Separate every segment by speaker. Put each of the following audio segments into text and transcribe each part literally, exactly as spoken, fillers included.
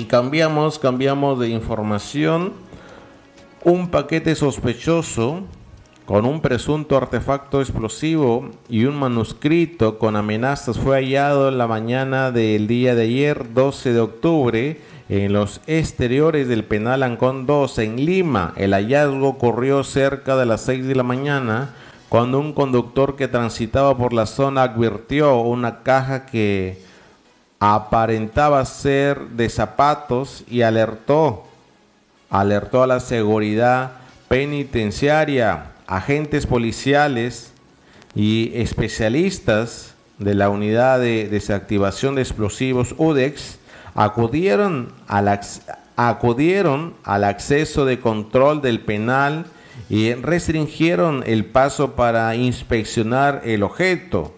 Speaker 1: Y cambiamos, cambiamos de información. Un paquete sospechoso con un presunto artefacto explosivo y un manuscrito con amenazas fue hallado en la mañana del día de ayer, doce de octubre, en los exteriores del penal Ancón dos en Lima. El hallazgo ocurrió cerca de las seis de la mañana, cuando un conductor que transitaba por la zona advirtió una caja que aparentaba ser de zapatos y alertó, alertó a la seguridad penitenciaria. Agentes policiales y especialistas de la unidad de desactivación de explosivos U D E X acudieron al, acudieron al acceso de control del penal y restringieron el paso para inspeccionar el objeto.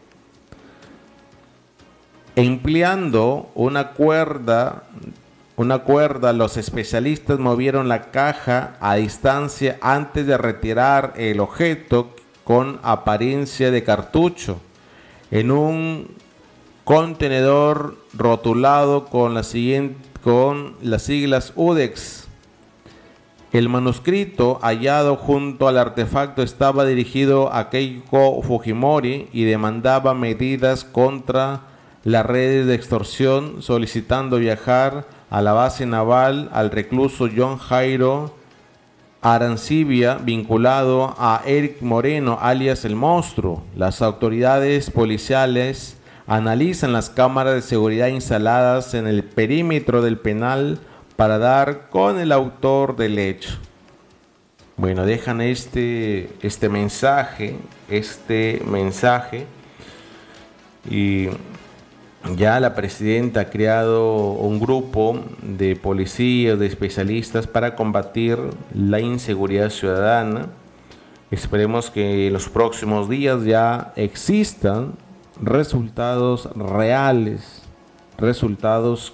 Speaker 1: Empleando una cuerda, una cuerda, los especialistas movieron la caja a distancia antes de retirar el objeto con apariencia de cartucho en un contenedor rotulado con, la siguiente, con las siglas U D E X. El manuscrito hallado junto al artefacto estaba dirigido a Keiko Fujimori y demandaba medidas contra las redes de extorsión, solicitando viajar a la base naval al recluso John Jairo Arancibia, vinculado a Eric Moreno, alias El Monstruo. Las autoridades policiales analizan las cámaras de seguridad instaladas en el perímetro del penal para dar con el autor del hecho. Bueno, dejan este, este mensaje, este mensaje y ya la presidenta ha creado un grupo de policías, de especialistas para combatir la inseguridad ciudadana. Esperemos que en los próximos días ya existan resultados reales, resultados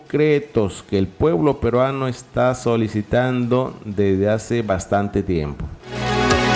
Speaker 1: concretos que el pueblo peruano está solicitando desde hace bastante tiempo.